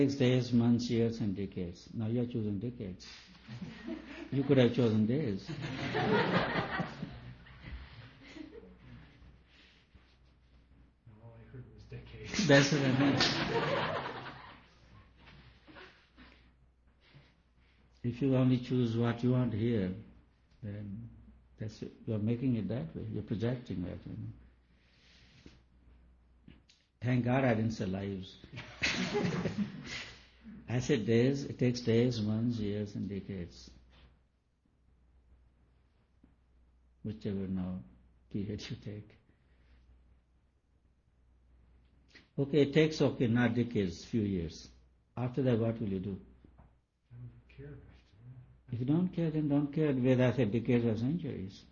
Takes days, months, years, and decades. Now you are choosing decades. You could have chosen days. All I heard was decades. That's what I mean. If you only choose what you want to hear, then that's it. You're making it that way. You're projecting that. You know. Thank God I didn't say lives. I said days. It takes days, months, years, and decades. Whichever now period you take. Okay, it takes not decades, few years. After that, what will you do? I don't care. If you don't care, then don't care whether I said decades or centuries.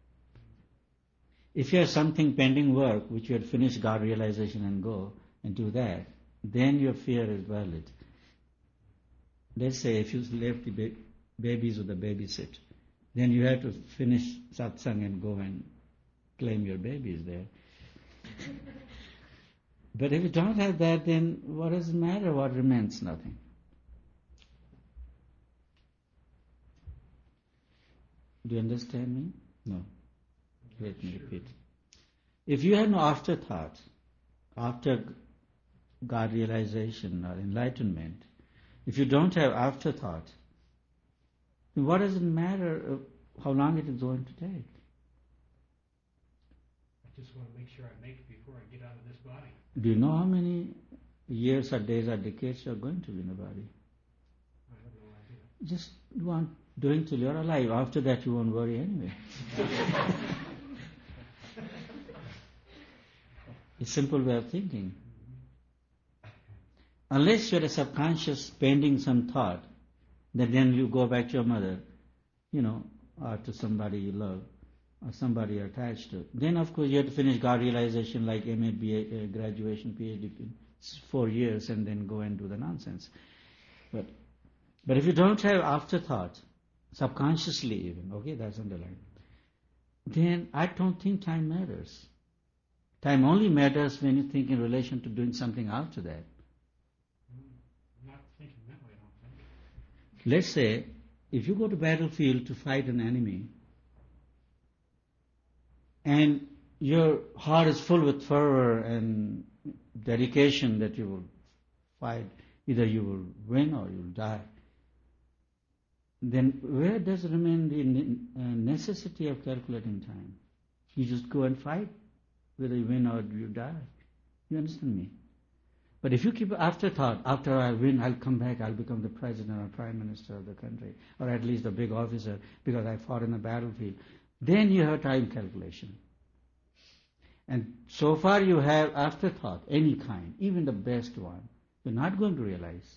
If you have something pending work, which you had finished God realization and go and do that, then your fear is valid. Let's say if you left the babies with a babysit, then you have to finish satsang and go and claim your babies there. But if you don't have that, then what does it matter? What remains? Nothing. Do you understand me? No. Let me repeat. If you have no afterthought, after God realization or enlightenment, if you don't have afterthought, then what does it matter how long it is going to take? I just want to make sure I make it before I get out of this body. Do you know how many years or days or decades you are going to be in the body? I have no idea. Just want doing till you're alive. After that you won't worry anyway. It's a simple way of thinking. Unless you're a subconscious pending some thought, that then you go back to your mother, or to somebody you love, or somebody you're attached to. Then of course you have to finish God realization like MA, BA, graduation, PhD, 4 years, and then go and do the nonsense. But if you don't have afterthought, subconsciously even, okay, that's underlined, then I don't think time matters. Time only matters when you think in relation to doing something after that. Not thinking that way, I don't think. Let's say, if you go to battlefield to fight an enemy, and your heart is full with fervor and dedication that you will fight, either you will win or you will die, then where does remain the necessity of calculating time? You just go and fight, whether you win or you die. You understand me? But if you keep afterthought, after I win, I'll come back, I'll become the president or prime minister of the country, or at least a big officer, because I fought in the battlefield, then you have time calculation. And so far you have afterthought, any kind, even the best one, you're not going to realize.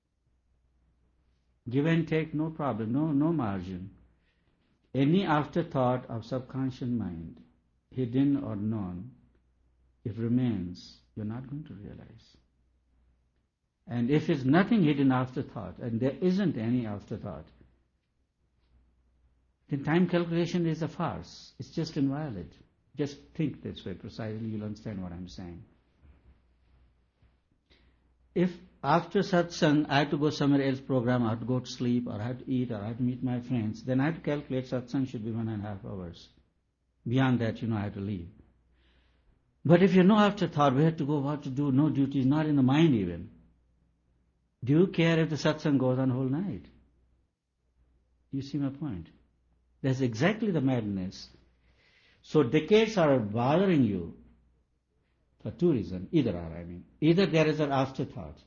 Give and take, no problem, no margin. Any afterthought of subconscious mind, hidden or known, if remains, you're not going to realize. And if it's nothing hidden afterthought, and there isn't any afterthought, then time calculation is a farce. It's just invalid. Just think this way precisely, you'll understand what I'm saying. If after satsang I have to go somewhere else program, I have to go to sleep, or I have to eat, or I have to meet my friends, then I have to calculate satsang should be 1.5 hours. Beyond that, I have to leave. But if you know afterthought, where to go, what to do, no duties, not in the mind even. Do you care if the satsang goes on whole night? You see my point? That's exactly the madness. So decades are bothering you for two reasons. Either there is an afterthought.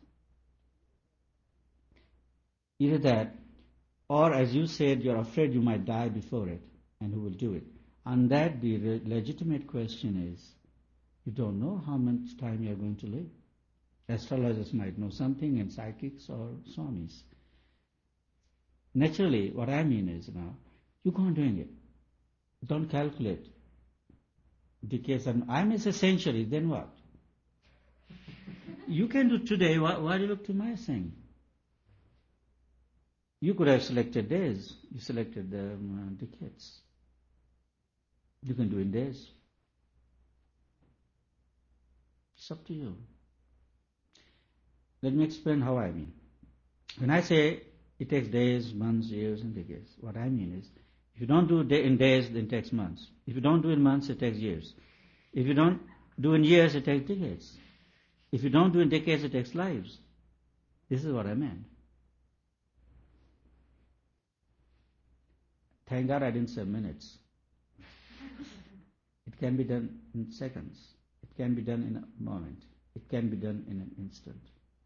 Either that, or as you said, you're afraid you might die before it, and who will do it? On that, the legitimate question is, you don't know how much time you're going to live. Astrologers might know something, and psychics or swamis. Naturally, what I mean is now, you go on doing it. Don't calculate. Decades, I may say centuries, then what? You can do today, why do you look to my saying? You could have selected days, you selected decades. You can do in days. It's up to you. Let me explain how I mean. When I say it takes days, months, years, and decades, what I mean is, if you don't do it in days, then it takes months. If you don't do it in months, it takes years. If you don't do it in years, it takes decades. If you don't do it in decades, it takes lives. This is what I meant. Thank God I didn't say minutes. It can be done in seconds. It can be done in a moment. It can be done in an instant.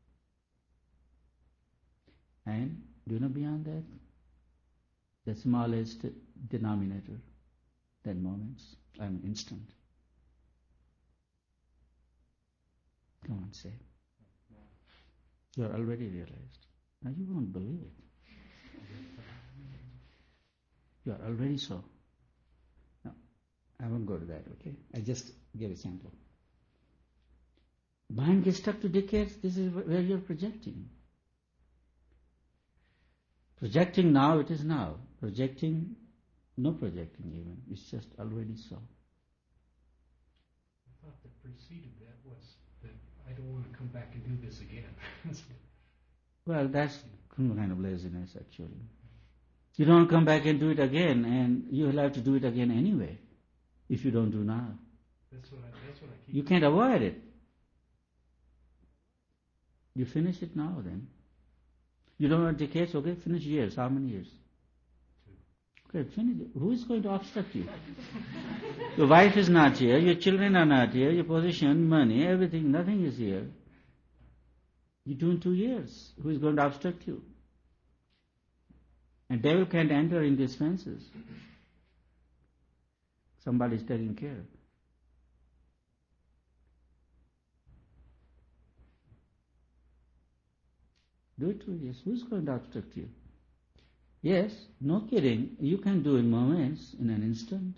And do you know beyond that? The smallest denominator, that moments, instant. Come on, say. You are already realized. Now you won't believe it. You are already so. Now, I won't go to that, okay? I just give a sample. Mind gets stuck to decades, this is where you're projecting. Projecting now, it is now. Projecting, no projecting even. It's just already so. I thought that preceded that was that I don't want to come back and do this again. Well, that's kind of laziness, actually. You don't come back and do it again, and you'll have to do it again anyway, if you don't do now. That's what I keep. You can't avoid it. You finish it now, then. You don't want decades, okay? Finish years. How many years? 2. Okay, finish it. Who is going to obstruct you? Your wife is not here, your children are not here, your position, money, everything, nothing is here. You do in 2 years. Who is going to obstruct you? And devil can't enter in these fences. Somebody is taking care. Do it 2 years. Who's going to obstruct you? Yes, no kidding. You can do in moments, in an instant.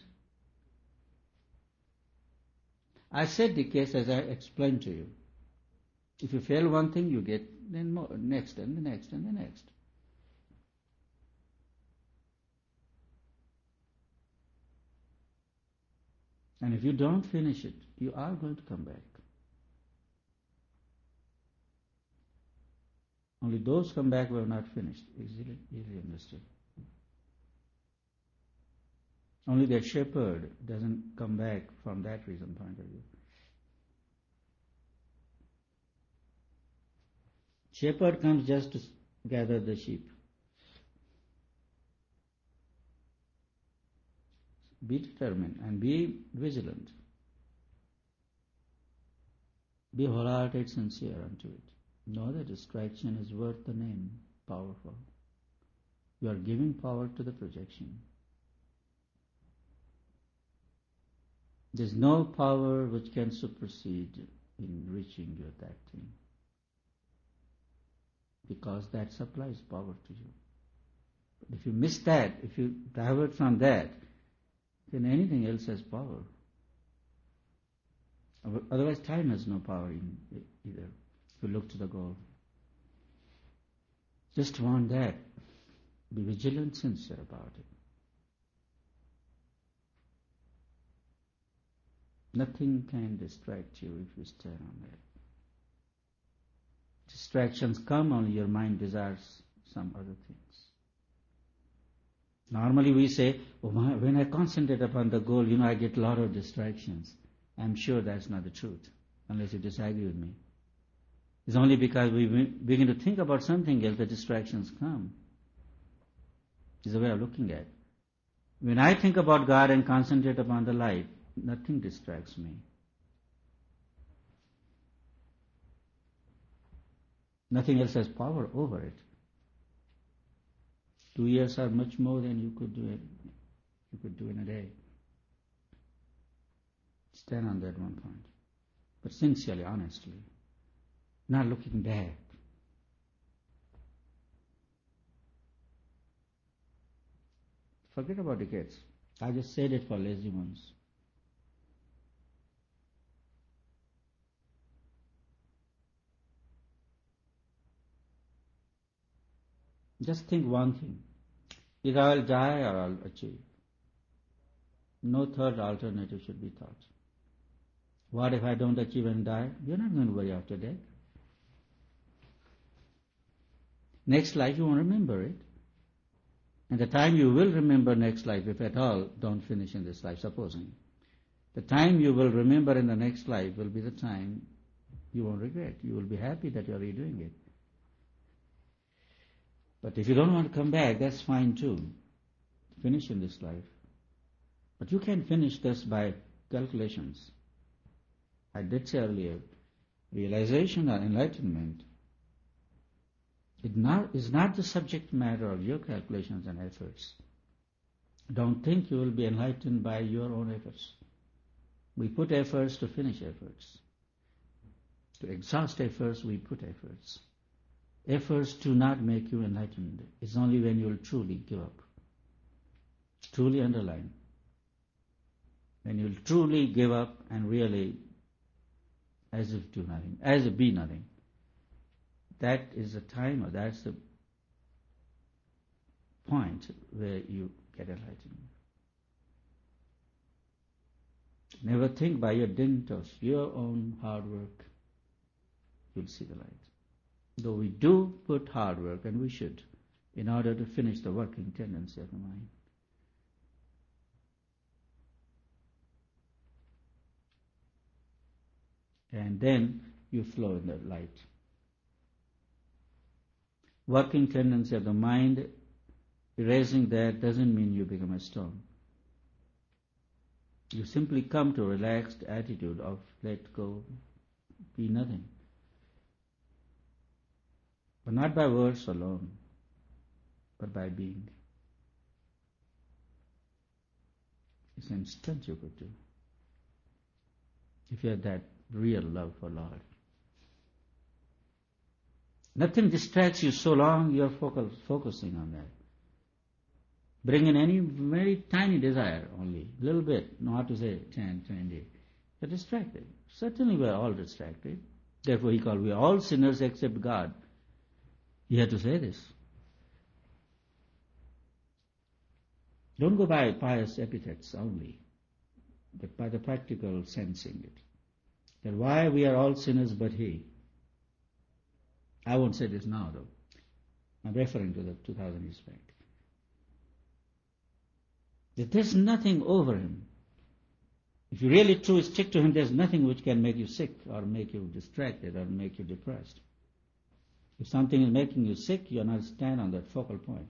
I said the case as I explained to you. If you fail one thing, you get then more, next and the next and the next. And if you don't finish it, you are going to come back. Only those come back who have not finished. Easily understood. Only that shepherd doesn't come back from that reason point of view. Shepherd comes just to gather the sheep. Be determined and be vigilant. Be wholehearted, sincere unto it. Know that distraction is worth the name, powerful. You are giving power to the projection. There is no power which can supersede in reaching you that thing. Because that supplies power to you. But if you miss that, if you divert from that, then anything else has power. Otherwise, time has no power either, if you look to the goal. Just want that. Be vigilant, sincere about it. Nothing can distract you if you stand on that. Distractions come, only your mind desires some other things. Normally we say, when I concentrate upon the goal, I get a lot of distractions. I'm sure that's not the truth, unless you disagree with me. It's only because we begin to think about something else that distractions come. It's a way of looking at it. When I think about God and concentrate upon the light, nothing distracts me. Nothing else has power over it. 2 years are much more than you could do in a day. Stand on that one point. But sincerely, honestly. Not looking back. Forget about decades. I just said it for lazy ones. Just think one thing. Either I'll die or I'll achieve. No third alternative should be thought. What if I don't achieve and die? You're not going to worry after death. Next life you won't remember it. And the time you will remember next life, if at all, don't finish in this life, supposing. The time you will remember in the next life will be the time you won't regret. You will be happy that you are redoing it. But if you don't want to come back, that's fine too. Finish in this life. But you can finish this by calculations. I did say earlier, realization or enlightenment is not the subject matter of your calculations and efforts. Don't think you will be enlightened by your own efforts. We put efforts to finish efforts. To exhaust efforts, we put efforts. Efforts do not make you enlightened. It's only when you will truly give up. Truly underline. When you will truly give up and really, as if do nothing, as if be nothing. That is the time, or that's the point where you get enlightened. Never think by your dint of your own hard work, you'll see the light. Though we do put hard work, and we should, in order to finish the working tendency of the mind. And then you flow in the light. Working tendency of the mind, erasing that doesn't mean you become a stone. You simply come to a relaxed attitude of let go, be nothing. But not by words alone, but by being. It's an instant you could do. If you have that real love for Lord. Nothing distracts you so long you are focusing on that. Bring in any very tiny desire only, little bit, not to say 10, 20. You're distracted. Certainly we are all distracted. Therefore he called, we are all sinners except God. He had to say this. Don't go by pious epithets only, but by the practical sensing it. That why we are all sinners but he. I won't say this now though. I'm referring to the 2000 years back. That there's nothing over him. If you really truly stick to him, there's nothing which can make you sick or make you distracted or make you depressed. If something is making you sick, you are not stand on that focal point.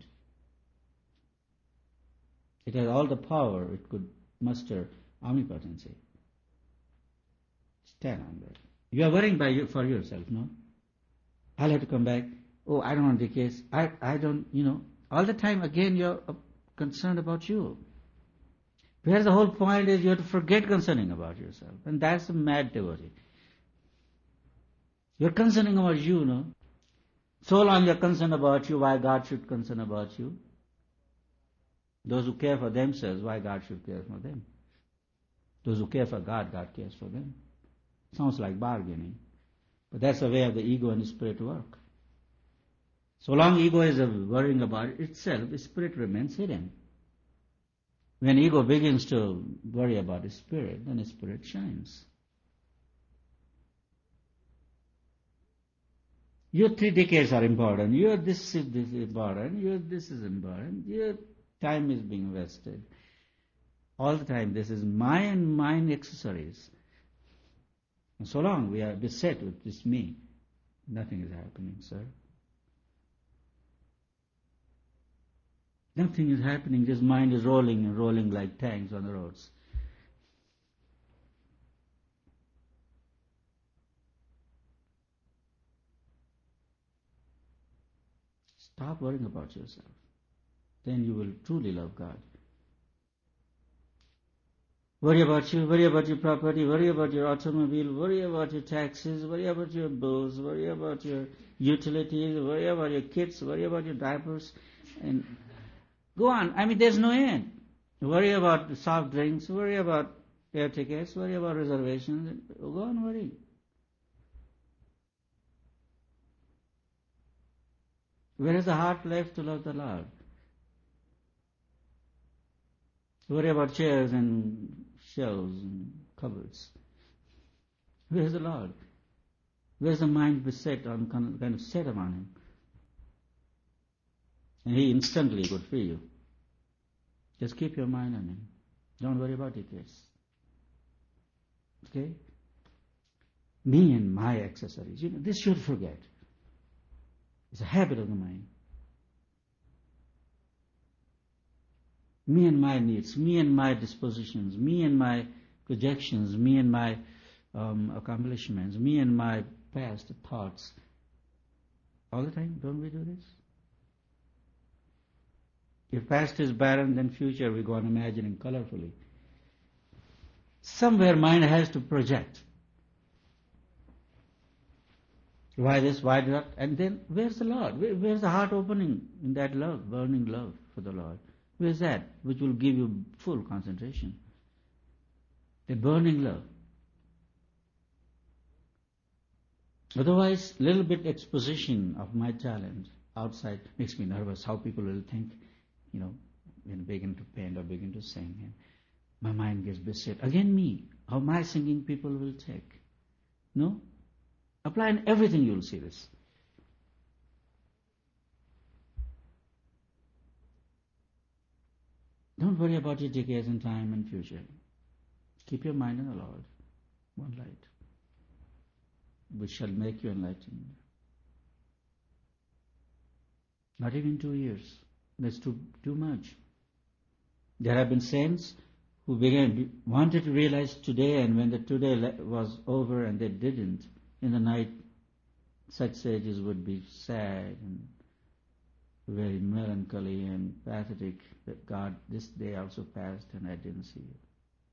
It has all the power, it could muster omnipotency. Stand on that. You are worrying for yourself, no? I'll have to come back. Oh, I don't want the case. I don't, all the time again you're concerned about you. Whereas the whole point is you have to forget concerning about yourself. And that's a mad devotee. You're concerning about you, no? So long you're concerned about you, why God should concern about you? Those who care for themselves, why God should care for them? Those who care for God, God cares for them. Sounds like bargaining. But that's the way of the ego and the spirit work. So long ego is worrying about itself, the spirit remains hidden. When ego begins to worry about the spirit, then the spirit shines. Your 3 decades are important. Your this is important. Your this is important. Your time is being wasted. All the time, this is my and mine accessories. And so long we are beset with this me, nothing is happening, sir. Nothing is happening. This mind is rolling and rolling like tanks on the roads. Stop worrying about yourself. Then you will truly love God. Worry about you, worry about your property, worry about your automobile, worry about your taxes, worry about your bills, worry about your utilities, worry about your kids, worry about your diapers, and go on. I mean, there's no end. Worry about soft drinks, worry about air tickets, worry about reservations, go on worrying. Where is the heart left to love the Lord? Worry about chairs and shelves and cupboards. Where is the Lord? Where is the mind beset on kind of set upon him? And He instantly could free you. Just keep your mind on Him. Don't worry about details. Okay? Me and my accessories. This should forget. It's a habit of the mind. Me and my needs, me and my dispositions, me and my projections, me and my accomplishments, me and my past thoughts. All the time, don't we do this? If past is barren, then future we go on imagining colorfully. Somewhere mind has to project. Why this, why that? And then where's the Lord? Where's the heart opening in that love, burning love for the Lord? Where's that? Which will give you full concentration. The burning love. Otherwise, little bit exposition of my talent outside makes me nervous. How people will think, when I begin to paint or begin to sing. And my mind gets beset. Again me. How my singing people will take. No? Apply in everything, you'll see this. Don't worry about your decades in time and future. Keep your mind on the Lord. One light, which shall make you enlightened. Not even 2 years. That's too much. There have been saints who wanted to realize today, and when the today was over and they didn't, in the night, such sages would be sad and very melancholy and pathetic that God, this day also passed and I didn't see you.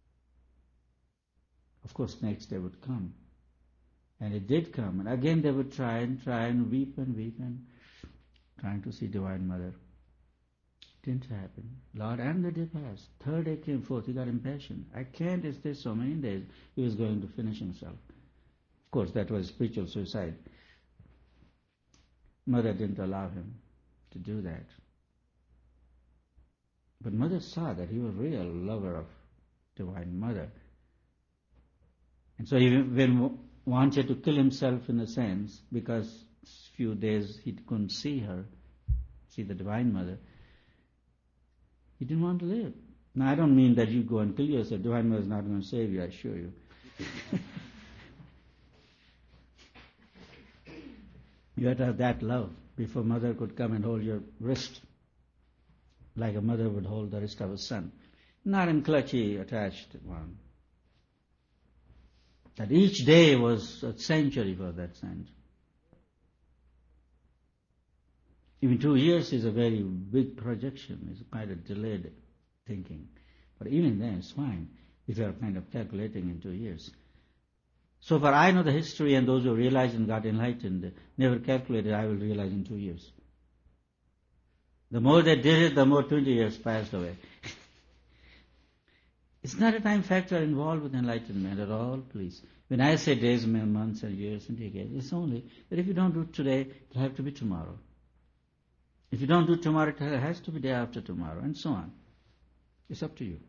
Of course, next day would come. And it did come. And again they would try and weep and trying to see Divine Mother. Didn't happen. Lord, and the day passed. Third day came forth. He got impatient. I can't stay so many days. He was going to finish himself. Of course, that was spiritual suicide. Mother didn't allow him to do that. But Mother saw that he was a real lover of Divine Mother. And so he wanted to kill himself in a sense, because few days he couldn't see her, see the Divine Mother. He didn't want to live. Now I don't mean that you go and kill yourself. Divine Mother is not going to save you, I assure you. You have to have that love before Mother could come and hold your wrist, like a mother would hold the wrist of a son. Not in clutchy, attached one. That each day was a century for that saint. Even 2 years is a very big projection. It's kind of delayed thinking. But even then, it's fine if you are kind of calculating in 2 years. So far, I know the history, and those who realized and got enlightened never calculated I will realize in 2 years. The more they did it, the more 20 years passed away. It's not a time factor involved with enlightenment at all, please. When I say days, months, and years, and decades, it's only that if you don't do it today, it'll have to be tomorrow. If you don't do it tomorrow, it has to be day after tomorrow, and so on. It's up to you.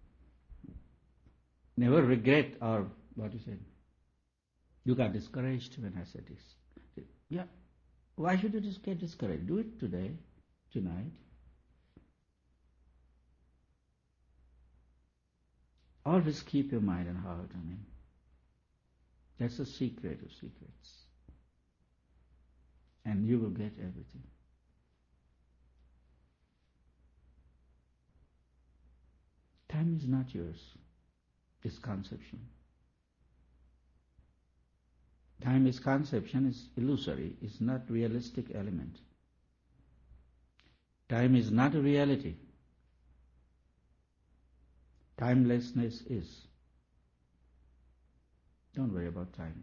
Never regret, or what you said. You got discouraged when I said this. Yeah. Why should you just get discouraged? Do it today, tonight. Always keep your mind and heart on Him. That's the secret of secrets. And you will get everything. Time is not yours. It's conception. Time is conception, is illusory, it's not realistic element. Time is not a reality. Timelessness is. Don't worry about time.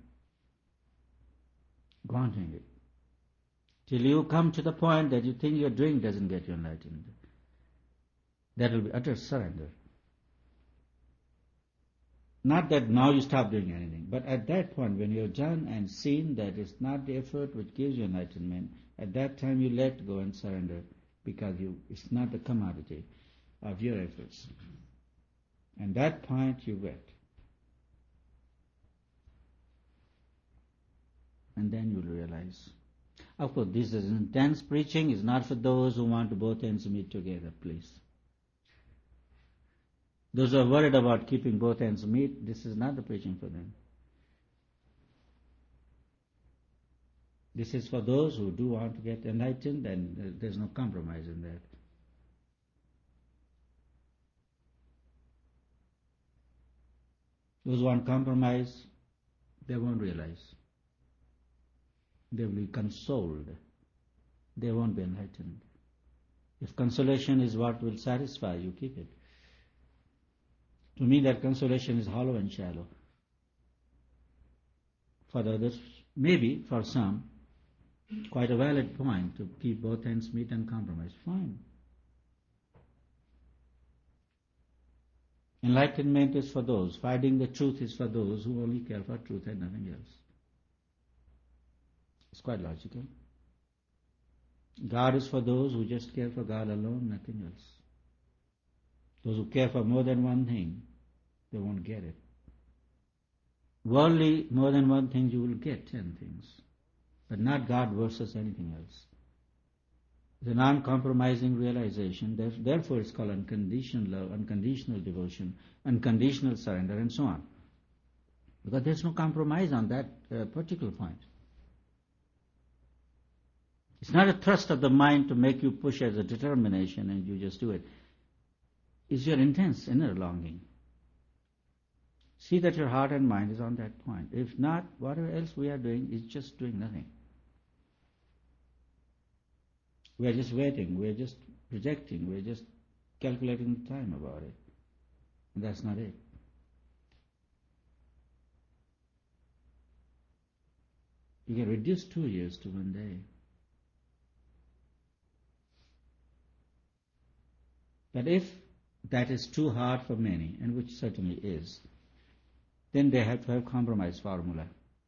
Go on doing it. Till you come to the point that you think you're doing doesn't get you enlightened. That will be utter surrender. Not that now you stop doing anything, but at that point when you're done and seen that it's not the effort which gives you enlightenment, at that time you let go and surrender, because it's not the commodity of your efforts. And that point you get. And then you'll realize. Of course, this is intense preaching. Is not for those who want to both ends meet together, please. Those who are worried about keeping both ends meet, this is not the preaching for them. This is for those who do want to get enlightened, and there's no compromise in that. Those who want compromise, they won't realize. They will be consoled. They won't be enlightened. If consolation is what will satisfy you, keep it. To me, that consolation is hollow and shallow. For the others, maybe for some, quite a valid point to keep both ends meet and compromise. Fine. Enlightenment is for those. Finding the truth is for those who only care for truth and nothing else. It's quite logical. God is for those who just care for God alone, nothing else. Those who care for more than one thing, they won't get it. Worldly, more than one thing, you will get 10 things. But not God versus anything else. It's a non-compromising realization. Therefore, it's called unconditional love, unconditional devotion, unconditional surrender, and so on. Because there's no compromise on that particular point. It's not a thrust of the mind to make you push as a determination and you just do it. It's your intense inner longing. See that your heart and mind is on that point. If not, whatever else we are doing is just doing nothing. We are just waiting, we are just projecting, we are just calculating the time about it. And that's not it. You can reduce 2 years to 1 day. But if that is too hard for many, and which certainly is, then they have to have compromise formula.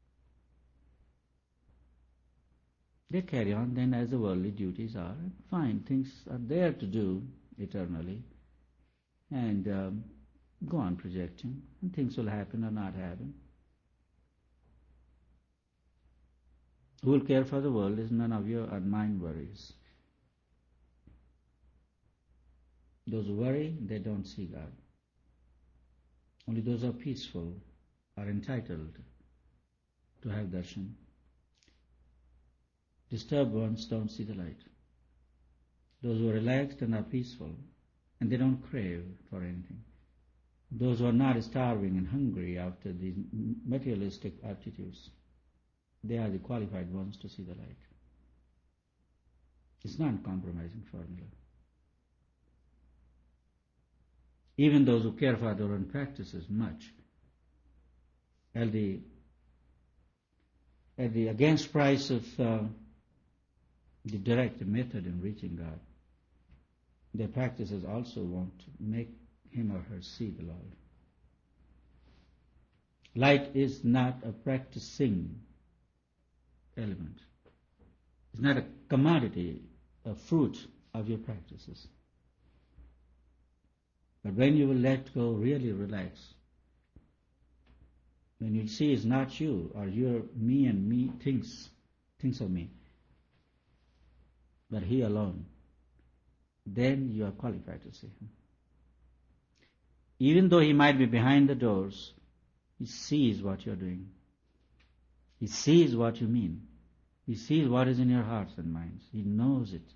They carry on then as the worldly duties are. Fine, things are there to do eternally. And go on projecting. And things will happen or not happen. Who will care for the world is none of your or mine worries. Those who worry, they don't see God. Only those who are peaceful are entitled to have darshan. Disturbed ones don't see the light. Those who are relaxed and are peaceful, and they don't crave for anything. Those who are not starving and hungry after these materialistic aptitudes, they are the qualified ones to see the light. It's not a compromising formula. Even those who care for their own practices much, at the against price of the direct method in reaching God, their practices also want to make him or her see the Lord. Light is not a practicing element. It's not a commodity, a fruit of your practices. But when you will let go, really relax, when you see it's not you or your me and me thinks of me, but he alone, then you are qualified to see him. Even though he might be behind the doors, he sees what you're doing. He sees what you mean. He sees what is in your hearts and minds. He knows it.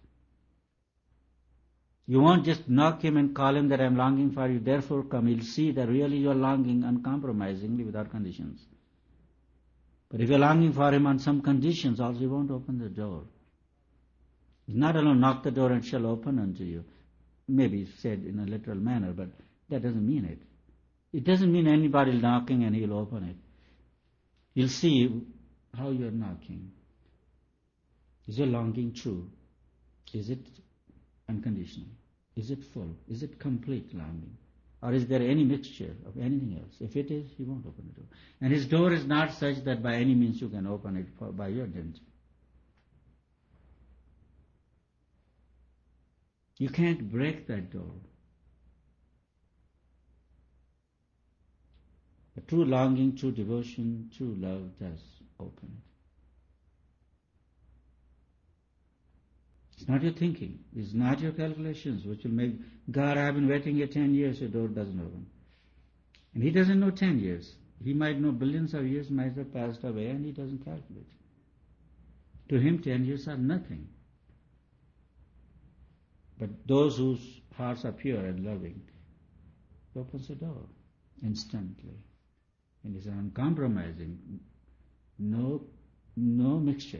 You won't just knock him and call him that I'm longing for you, therefore come. He'll see that really you're longing uncompromisingly without conditions. But if you're longing for him on some conditions, also he won't open the door. He's not alone knock the door and shall open unto you. Maybe said in a literal manner, but that doesn't mean it. It doesn't mean anybody knocking and he'll open it. He'll see how you're knocking. Is your longing true? Is it unconditional? Is it full? Is it complete longing? Or is there any mixture of anything else? If it is, he won't open the door. And his door is not such that by any means you can open it by your dint. You can't break that door. But true longing, true devotion, true love does open it. It's not your thinking. It's not your calculations which will make, God, I've been waiting here 10 years, your door doesn't open. And he doesn't know 10 years. He might know billions of years might have passed away and he doesn't calculate. To him 10 years are nothing. But those whose hearts are pure and loving, he opens the door instantly. And it's uncompromising. No mixture.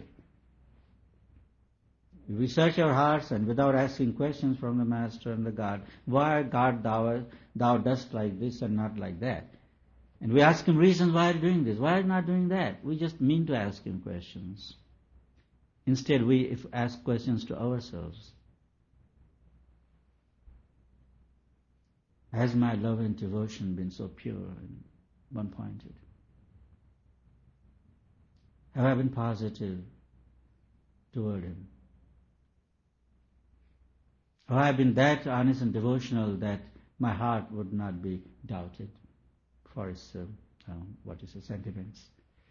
We search our hearts and without asking questions from the Master and the God, why God thou dost like this and not like that? And we ask him reasons why are you doing this, why are you not doing that? We just mean to ask him questions. Instead we ask questions to ourselves. Has my love and devotion been so pure and one-pointed? Have I been positive toward him? Have I been that honest and devotional that my heart would not be doubted for its, sentiments?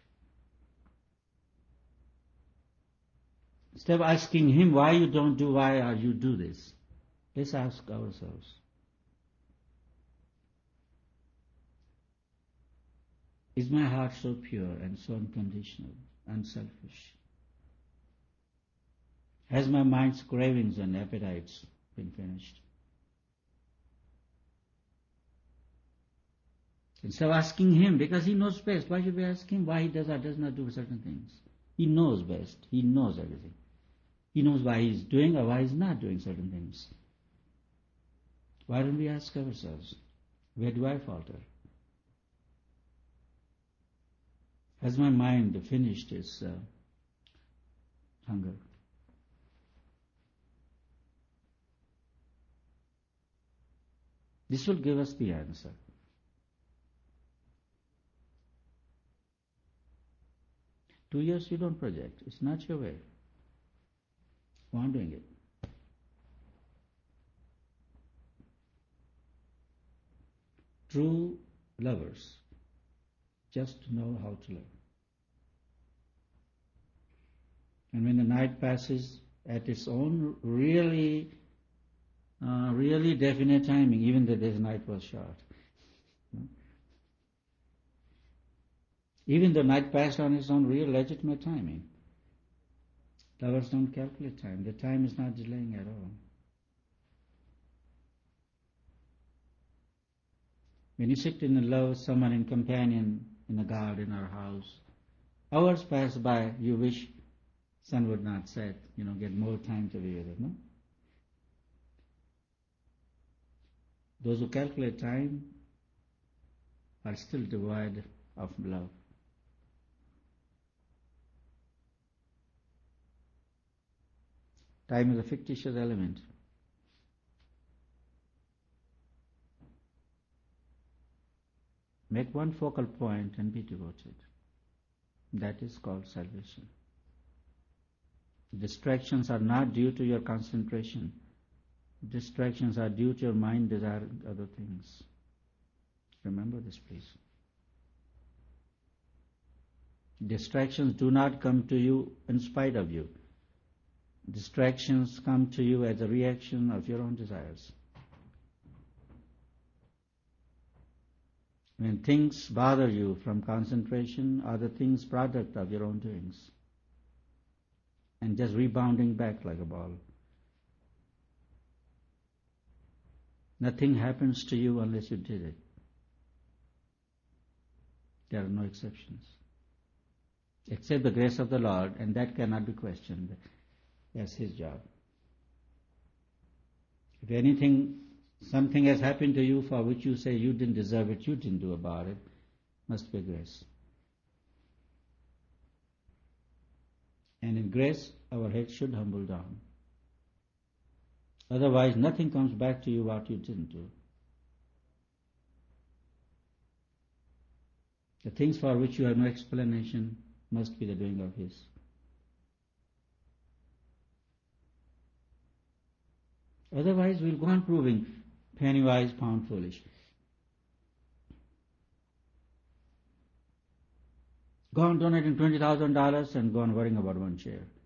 Instead of asking him why you don't do, why are you do this, let's ask ourselves. Is my heart so pure and so unconditional, unselfish? Has my mind's cravings and appetites been finished? Instead of asking him, because he knows best, why should we ask him why he does or does not do certain things? He knows best. He knows everything. He knows why he's doing or why he's not doing certain things. Why don't we ask ourselves, where do I falter? Has my mind finished its hunger? This will give us the answer. Two years you don't project. It's not your way. Go on doing it. True lovers just know how to love. And when the night passes at its own really definite timing, even though this night was short. Even though night passed on its own real legitimate timing. Lovers don't calculate time. The time is not delaying at all. When you sit in love with someone in companion in a garden or a house, hours pass by, you wish sun would not set, get more time to be with it, no? Those who calculate time are still devoid of love. Time is a fictitious element. Make one focal point and be devoted. That is called salvation. Distractions are not due to your concentration. Distractions are due to your mind desiring other things. Remember this, please. Distractions do not come to you in spite of you. Distractions come to you as a reaction of your own desires. When things bother you from concentration, are the things product of your own doings and just rebounding back like a ball. Nothing happens to you unless you did it. There are no exceptions. Except the grace of the Lord, and that cannot be questioned. That's His job. If something has happened to you for which you say you didn't deserve it, you didn't do about it, must be grace. And in grace, our head should humble down. Otherwise, nothing comes back to you what you didn't do. The things for which you have no explanation must be the doing of His. Otherwise, we'll go on proving penny wise, pound foolish. Go on donating $20,000 and go on worrying about one chair.